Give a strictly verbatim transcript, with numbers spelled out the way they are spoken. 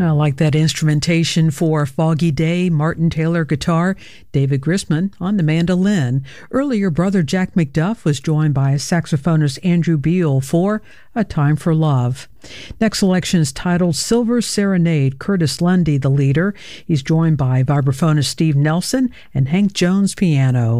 I like that instrumentation for Foggy Day. Martin Taylor guitar, David Grisman on the mandolin. Earlier, brother Jack McDuff was joined by saxophonist Andrew Beal for A Time for Love. Next selection is titled Silver Serenade. Curtis Lundy, the leader. He's joined by vibraphonist Steve Nelson and Hank Jones piano.